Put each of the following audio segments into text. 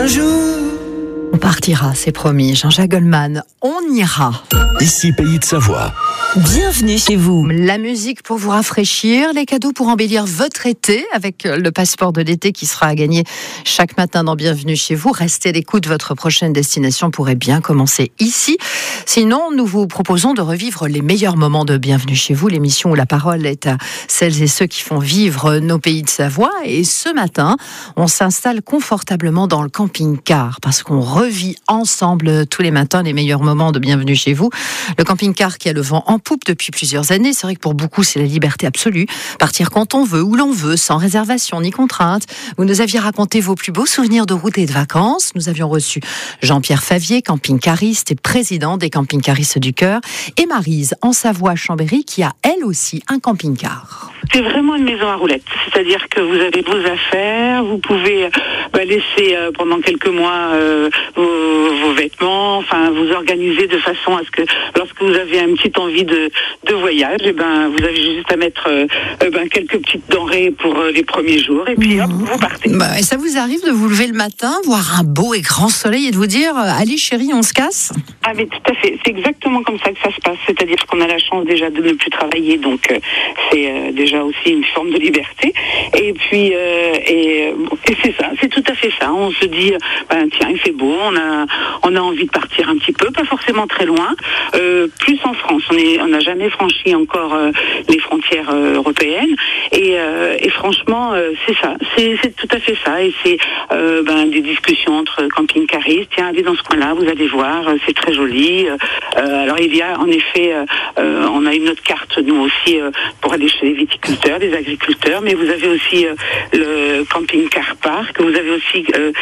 Un jour, on partira, c'est promis. Jean-Jacques Goldman, on ira. Ici, Pays de Savoie. Bienvenue chez vous. La musique pour vous rafraîchir, les cadeaux pour embellir votre été avec le passeport de l'été qui sera à gagner chaque matin dans Bienvenue chez vous. Restez à l'écoute, votre prochaine destination pourrait bien commencer ici. Sinon, nous vous proposons de revivre les meilleurs moments de Bienvenue chez vous, l'émission où la parole est à celles et ceux qui font vivre nos pays de Savoie. Et ce matin, on s'installe confortablement dans le camping-car parce qu'on revit ensemble tous les matins les meilleurs moments de Bienvenue chez vous. Le camping-car qui a le vent en poupe depuis plusieurs années. C'est vrai que pour beaucoup, c'est la liberté absolue. Partir quand on veut, où l'on veut, sans réservation ni contrainte. Vous nous aviez raconté vos plus beaux souvenirs de route et de vacances. Nous avions reçu Jean-Pierre Favier, camping-cariste et président des camping-caristes du cœur, et Maryse en Savoie-Chambéry qui a elle aussi un camping-car. C'est vraiment une maison à roulettes. C'est-à-dire que vous avez vos affaires, vous pouvez laisser pendant quelques mois vos vêtements, enfin vous organiser de façon à ce que lorsque vous avez une petite envie de voyage, vous avez juste à mettre quelques petites denrées pour les premiers jours et puis hop, vous partez. Et ça vous arrive de vous lever le matin, voir un beau et grand soleil et de vous dire allez chérie, on se casse? Ah mais tout à fait, c'est exactement comme ça que ça se passe. C'est-à-dire qu'on a la chance déjà de ne plus travailler, donc c'est déjà aussi une forme de liberté. Et puis et c'est ça, c'est tout à fait ça. On se dit tiens, il fait beau, on a envie de partir un petit peu, pas forcément très loin. Plus en France, on n'a jamais franchi encore les frontières européennes. Et franchement, c'est ça, c'est tout à fait ça. Et c'est des discussions entre camping-caristes. Tiens, allez dans ce coin-là, vous allez voir, c'est très joli. Alors il y a en effet, on a une autre carte nous aussi pour aller chez les viticulteurs, les agriculteurs, mais vous avez aussi le camping-car park, vous avez aussi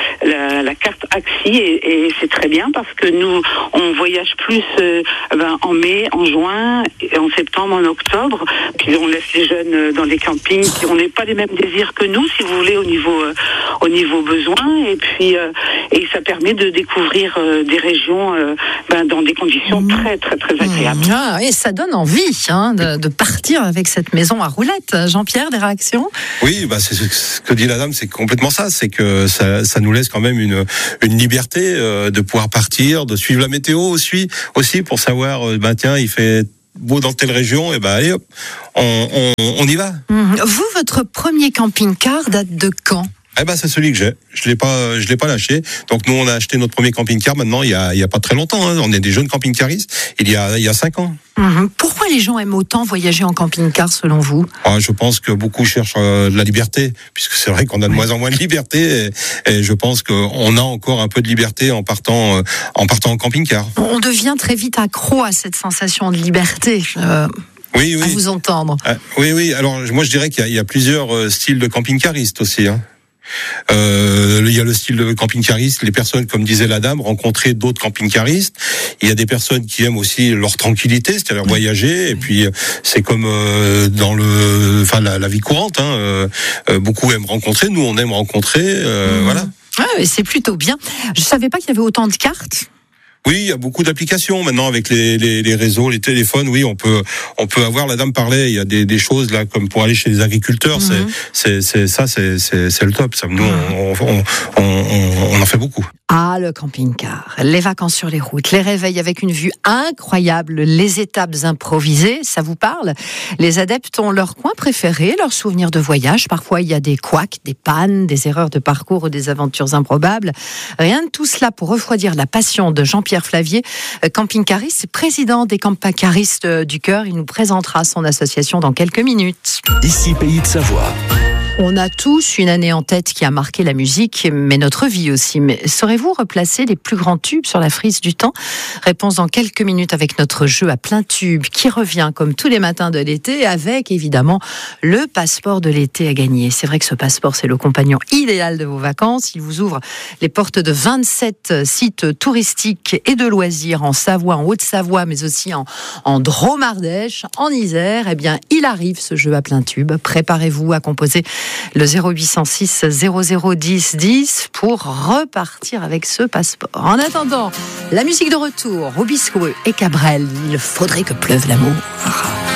la carte Axi et c'est très bien parce que nous on voyage plus en mai, en juin, en septembre, en octobre, puis on laisse les jeunes dans les campings qui on n'est pas les mêmes désirs que nous, si vous voulez, au niveau besoin, et puis et ça permet de découvrir des régions dans des conditions très très très agréables. Et ça donne envie de partir avec cette maison à roulettes. Jean-Pierre, des réactions? Oui, c'est ce que dit la dame, c'est complètement ça, c'est que ça nous laisse quand même une liberté de pouvoir partir, de suivre la météo aussi pour savoir tiens, il fait beau dans telle région, et allez hop, on y va. Vous, votre premier camping-car date de quand? C'est celui que j'ai. Je l'ai pas lâché. Donc nous, on a acheté notre premier camping-car maintenant il y a pas très longtemps. On est des jeunes camping-caristes. Il y a 5 ans. Pourquoi les gens aiment autant voyager en camping-car selon vous? Je pense que beaucoup cherchent de la liberté, puisque c'est vrai qu'on a de moins en moins de liberté, et je pense qu'on a encore un peu de liberté en partant en camping-car. On devient très vite accro à cette sensation de liberté. Oui. À vous entendre. Oui. Alors moi je dirais qu'il y a plusieurs styles de camping-caristes aussi. Il y a le style de camping-cariste, les personnes, comme disait la dame, rencontrer d'autres camping-caristes. Il y a des personnes qui aiment aussi leur tranquillité, c'est-à-dire voyager. Et puis c'est comme dans la vie courante. Beaucoup aiment rencontrer. Nous, on aime rencontrer. Voilà. C'est plutôt bien. Je savais pas qu'il y avait autant de cartes. Oui, il y a beaucoup d'applications maintenant avec les réseaux, les téléphones. Oui, on peut avoir. La dame parlait. Il y a des choses là comme pour aller chez les agriculteurs. C'est le top. Ça, nous, on en fait beaucoup. Le camping-car, les vacances sur les routes, les réveils avec une vue incroyable, les étapes improvisées, ça vous parle? Les adeptes ont leur coin préféré, leurs souvenirs de voyage. Parfois, il y a des couacs, des pannes, des erreurs de parcours ou des aventures improbables. Rien de tout cela pour refroidir la passion de Jean-Pierre Favier, camping-cariste, président des camping-caristes du cœur. Il nous présentera son association dans quelques minutes. Ici, Pays de Savoie. On a tous une année en tête qui a marqué la musique, mais notre vie aussi. Mais saurez-vous replacer les plus grands tubes sur la frise du temps? Réponse dans quelques minutes avec notre jeu à plein tube qui revient comme tous les matins de l'été avec évidemment le passeport de l'été à gagner. C'est vrai que ce passeport, c'est le compagnon idéal de vos vacances. Il vous ouvre les portes de 27 sites touristiques et de loisirs en Savoie, en Haute-Savoie, mais aussi en Drôme-Ardèche, en Isère. Il arrive ce jeu à plein tube. Préparez-vous à composer le 0806 0010 10 pour repartir avec ce passeport. En attendant, la musique de retour, Robisco et Cabrel, il faudrait que pleuve l'amour.